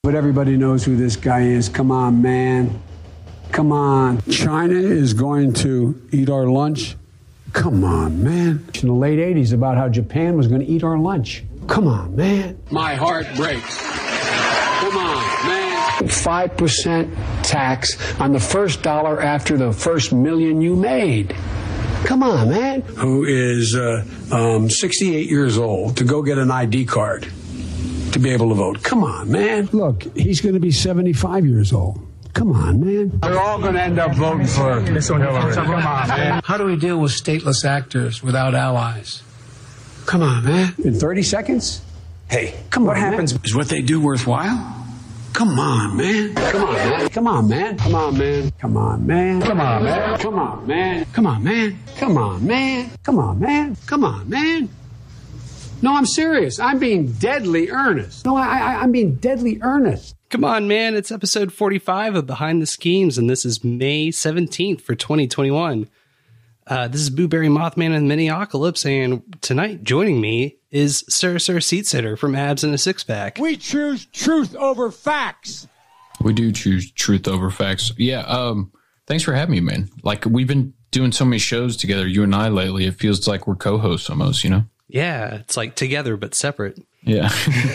But everybody knows who this guy is. Come on, man. Come on. China is going to eat our lunch. Come on, man. In the late 80s about how Japan was going to eat our lunch. Come on, man. My heart breaks. Come on, man. 5% tax on the first dollar after the first million you made. Come on, man. Who is 68 years old to go get an ID card to be able to vote. Come on, man. Look, he's going to be 75 years old. Come on, man. They're all going to end up voting for Hillary. Come on, man. How do we deal with stateless actors without allies? Come on, man. In 30 seconds? Hey, come on, what happens? Is what they do worthwhile? Come on, man. Come on, man. Come on, man. Come on, man. Come on, man. Come on, man. Come on, man. Come on, man. Come on, man. Come on, man. Come on, man. No, I'm serious. I'm being deadly earnest. No, I'm being deadly earnest. Come on, man. It's episode 45 of Behind the Schemes, and this is May 17th for 2021. This is Boo Berry Mothman and Miniocalypse, and tonight joining me is Sir Seat Sitter from Abs and a Six Pack. We choose truth over facts. We do choose truth over facts. Yeah, thanks for having me, man. Like, we've been doing so many shows together, you and I, lately. It feels like we're co-hosts almost, you know? Yeah, it's like together but separate. Yeah.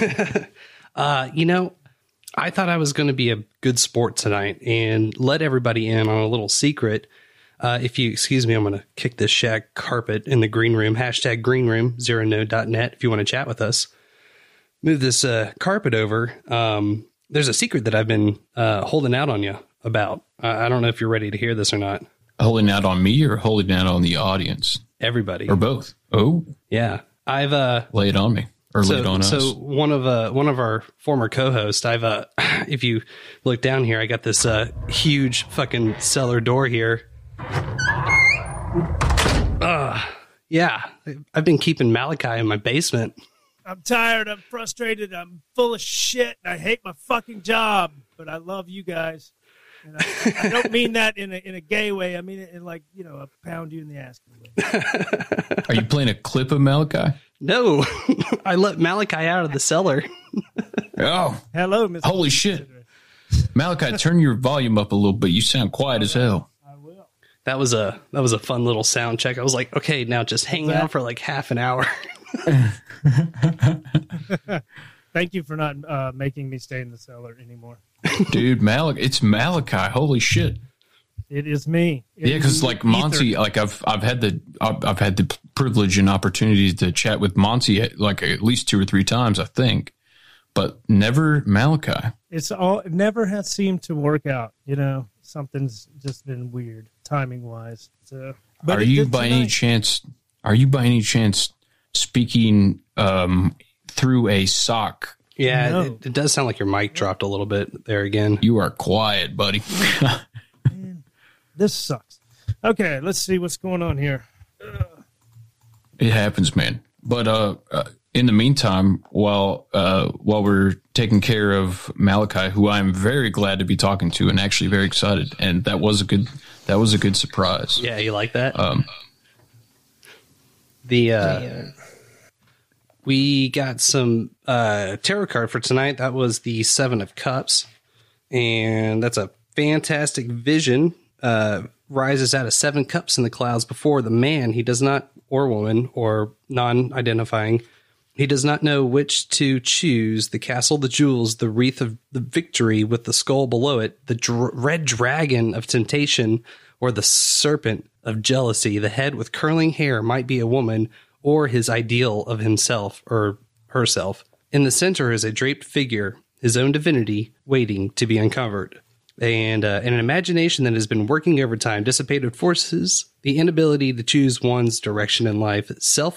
I thought I was going to be a good sport tonight and let everybody in on a little secret. If you excuse me, I'm going to kick this shag carpet in the green room. Hashtag green room, zeronode.net if you want to chat with us. Move this carpet over. There's a secret that I've been holding out on you about. I don't know if you're ready to hear this or not. Holding out on me or holding out on the audience? Everybody. Or both. Oh. Yeah. I've lay it on me. Or lay it on us. So one of our former co-hosts, if you look down here, I got this huge fucking cellar door here. Yeah, I've been keeping Malachi in my basement. I'm tired. I'm frustrated. I'm full of shit. I hate my fucking job, but I love you guys. And I don't mean that in a gay way. I mean it in, like, a pound you in the ass way. Are you playing a clip of Malachi? No, I let Malachi out of the cellar. Oh, hello, Mr. Holy shit. Malachi, turn your volume up a little bit. You sound quiet as hell. I will. That was a fun little sound check. I was like, okay, now just hang out for like half an hour. Thank you for not making me stay in the cellar anymore. Dude, it's Malachi. Holy shit. It is me. Yeah, because like Monty, like I've had the privilege and opportunity to chat with Monty like at least 2 or 3 times, I think, but never Malachi. It never has seemed to work out. Something's just been weird timing wise. So, but are you by any chance speaking through a sock? Yeah, no. it does sound like your mic dropped a little bit there again. You are quiet, buddy. Man, this sucks. Okay, let's see what's going on here. It happens, man. But in the meantime, while we're taking care of Malachi, who I'm very glad to be talking to and actually very excited, and that was a good surprise. Yeah, you like that? We got some tarot card for tonight. That was the 7 of Cups, and that's a fantastic vision. Rises out of 7 cups in the clouds before the man. He does not, or woman, or non-identifying. He does not know which to choose: the castle, the jewels, the wreath of the victory with the skull below it, the red dragon of temptation, or the serpent of jealousy. The head with curling hair might be a woman, or his ideal of himself or herself. In the center is a draped figure, his own divinity, waiting to be uncovered. And an imagination that has been working overtime, dissipated forces, the inability to choose one's direction in life,